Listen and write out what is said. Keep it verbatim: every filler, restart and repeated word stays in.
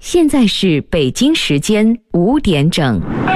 现在是北京时间五点整。